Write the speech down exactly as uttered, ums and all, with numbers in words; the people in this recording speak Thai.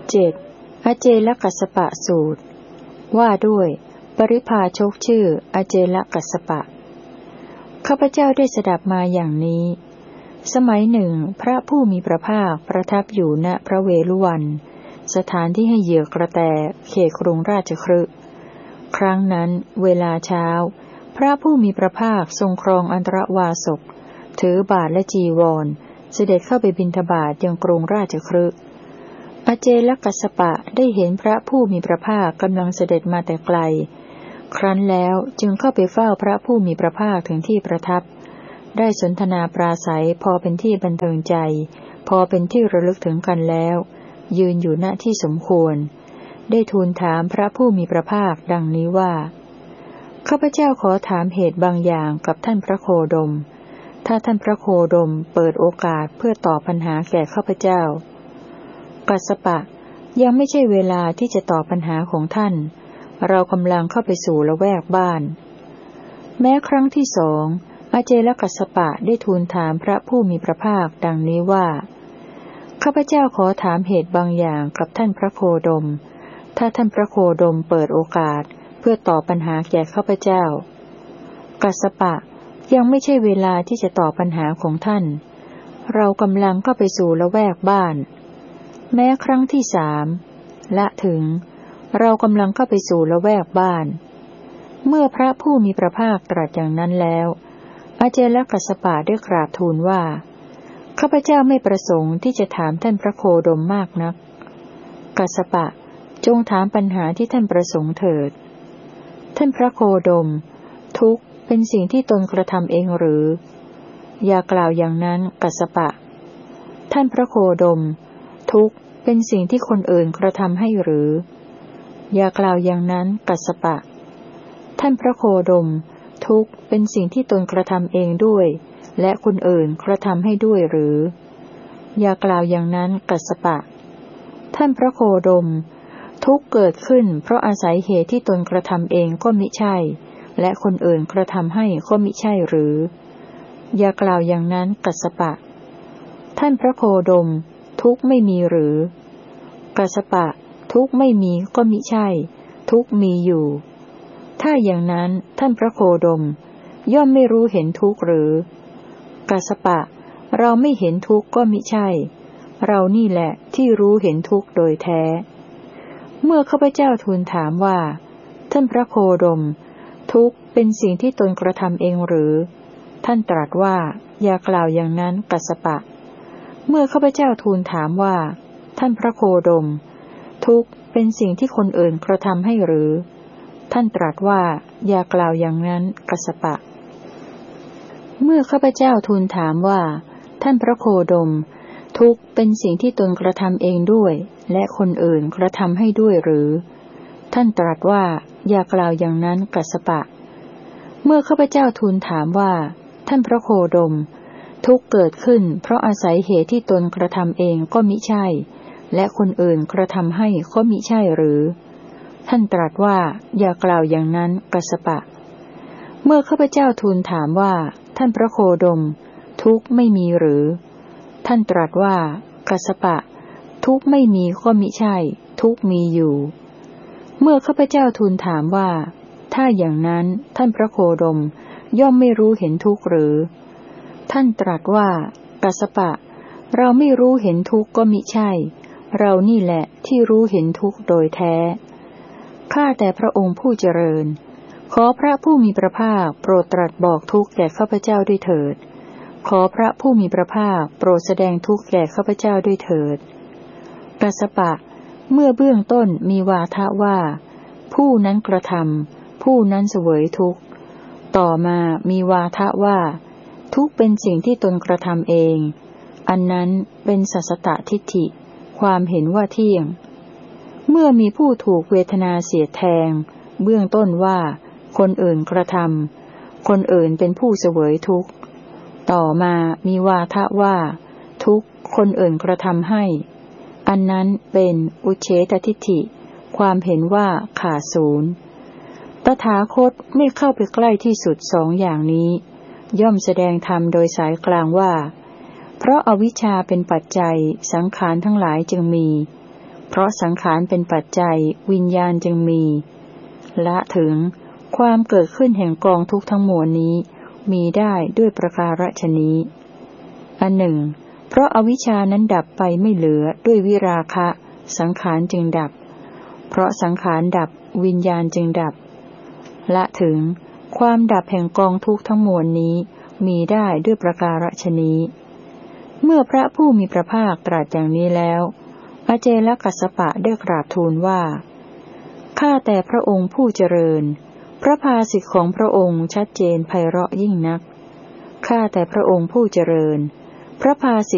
เจ็ดอเจลกัสสปะสูตรว่าด้วยปริภาชกชื่ออเจลกัสสปะข้าพเจ้าได้สดับมาอย่างนี้สมัยหนึ่งพระผู้มีพระภาคประทับอยู่ณพระเวฬุวันสถานที่ให้เหยื่อกระแตเขตกรุงราชคฤห์ครั้งนั้นเวลาเช้าพระผู้มีพระภาคทรงครองอันตรวาสกถือบาทและจีวรเสด็จเข้าไปบิณฑบาตยังกรุงราชคฤห์อเจลกัสสปะได้เห็นพระผู้มีพระภาคกำลังเสด็จมาแต่ไกลครั้นแล้วจึงเข้าไปเฝ้าพระผู้มีพระภาคถึงที่ประทับได้สนทนาปราศัยพอเป็นที่บันเทิงใจพอเป็นที่ระลึกถึงกันแล้วยืนอยู่ณที่สมควรได้ทูลถามพระผู้มีพระภาคดังนี้ว่าข้าพเจ้าขอถามเหตุบางอย่างกับท่านพระโคดมถ้าท่านพระโคดมเปิดโอกาสเพื่อตอบปัญหาแก่ข้าพเจ้ากัสสปะยังไม่ใช่เวลาที่จะตอบปัญหาของท่านเรากำลังเข้าไปสู่ละแวกบ้านแม้ครั้งที่สองอเจลกัสสปะได้ทูลถามพระผู้มีพระภาคดังนี้ว่าข้าพเจ้าขอถามเหตุบางอย่างกับท่านพระโคดมถ้าท่านพระโคดมเปิดโอกาสเพื่อตอบปัญหาแก่ข้าพเจ้ากัสสปะยังไม่ใช่เวลาที่จะตอบปัญหาของท่านเรากำลังเข้าไปสู่ละแวกบ้านแม้ครั้งที่สามละถึงเรากำลังเข้าไปสู่ละแวกบ้านเมื่อพระผู้มีพระภาคตรัสอย่างนั้นแล้วอเจลกัสสปะได้กราบทูลว่าข้าพเจ้าไม่ประสงค์ที่จะถามท่านพระโคดมมากนักกัสสปะจงถามปัญหาที่ท่านประสงค์เถิดท่านพระโคดมทุกข์เป็นสิ่งที่ตนกระทำเองหรืออย่ากล่าวอย่างนั้นกัสสปะท่านพระโคดมทุกข์เป็นสิ่งที่คนอื่นกระทำให้หรืออย่ากล่าวอย่างนั้นกัสสปะท่านพระโคดมทุกข์เป็นสิ่งที่ตนกระทำเองด้วยและคนอื่นกระทำให้ด้วยหรืออย่ากล่าวอย่างนั้นกัสสปะท่านพระโคดมทุกข์เกิดขึ้นเพราะอาศัยเหตุที่ตนกระทำเองก็มิใช่และคนอื่นกระทำให้ก็มิใช่หรืออย่ากล่าวอย่างนั้นกัสสปะท่านพระโคดมทุกข์ไม่มีหรือกัสสปะทุกข์ไม่มีก็มิใช่ทุกข์มีอยู่ถ้าอย่างนั้นท่านพระโคดมย่อมไม่รู้เห็นทุกข์หรือกัสสปะเราไม่เห็นทุกข์ก็มิใช่เรานี่แหละที่รู้เห็นทุกข์โดยแท้เมื่อข้าพเจ้าทูลถามว่าท่านพระโคดมทุกข์เป็นสิ่งที่ตนกระทำเองหรือท่านตรัสว่าอย่ากล่าวอย่างนั้นกัสสปะเมื่อข้าพเจ้าทูลถามว่าท่านพระโคดมทุกข์เป็นสิ่งที่คนอื่นกระทำให้หรือท่านตรัสว่าอย่ากล่าวอย่างนั้นกัสสปะเมื่อข้าพเจ้าทูลถามว่าท่านพระโคดมทุกข์เป็นสิ่งที่ตนกระทำเองด้วยและคนอื่นกระทำให้ด้วยหรือท่านตรัสว่าอย่ากล่าวอย่างนั้นกัสสปะเมื่อข้าพเจ้าทูลถามว่าท่านพระโคดมทุกข์เกิดขึ้นเพราะอาศัยเหตุที่ตนกระทำเองก็มิใช่และคนอื่นกระทำให้ก็มิใช่หรือท่านตรัสว่าอย่ากล่าวอย่างนั้นกัสสปะเมื่อข้าพเจ้าทูลถามว่าท่านพระโคดมทุกข์ไม่มีหรือท่านตรัสว่ากัสสปะทุกข์ไม่มีก็มิใช่ทุกข์มีอยู่เมื่อข้าพเจ้าทูลถามว่าถ้าอย่างนั้นท่านพระโคดมย่อมไม่รู้เห็นทุกข์หรือท่านตรัสว่ากัสสปะเราไม่รู้เห็นทุกข์ก็มิใช่เรานี่แหละที่รู้เห็นทุกข์โดยแท้ข้าแต่พระองค์ผู้เจริญขอพระผู้มีพระภาคโปรดตรัสบอกทุกข์แก่ข้าพเจ้าด้วยเถิดขอพระผู้มีพระภาคโปรดแสดงทุกข์แก่ข้าพเจ้าด้วยเถิดกัสสปะเมื่อเบื้องต้นมีวาทะว่าผู้นั้นกระทำผู้นั้นเสวยทุกข์ต่อมามีวาทะว่าทุกข์เป็นสิ่งที่ตนกระทำเองอันนั้นเป็นสัสสตทิฏฐิความเห็นว่าเที่ยงเมื่อมีผู้ถูกเวทนาเสียดแทงเบื้องต้นว่าคนอื่นกระทำคนอื่นเป็นผู้เสวยทุกข์ต่อมามีวาทะว่าทุกข์คนอื่นกระทำให้อันนั้นเป็นอุเฉททิฏฐิความเห็นว่าขาดศูนย์ตถาคตไม่เข้าไปใกล้ที่สุดสองอย่างนี้ย่อมแสดงธรรมโดยสายกลางว่าเพราะอวิชชาเป็นปัจจัยสังขารทั้งหลายจึงมีเพราะสังขารเป็นปัจจัยวิญญาณจึงมีละถึงความเกิดขึ้นแห่งกองทุกข์ทั้งมวลนี้มีได้ด้วยประการฉนี้อันหนึ่งเพราะอวิชชานั้นดับไปไม่เหลือด้วยวิราคะสังขารจึงดับเพราะสังขารดับวิญญาณจึงดับละถึงความดับแห่งกองทุกข์ทั้งมวลนี้มีได้ด้วยประการฉนี้เมื่อพระผู้มีพระภาคตรัสอย่างนี้แล้วอเจลกัสสปะได้กราบทูลว่าข้าแต่พระองค์ผู้เจริญพระภาสิทธิของพระองค์ชัดเจนไพเราะยิ่งนักข้าแต่พระองค์ผู้เจริญพระภาสิ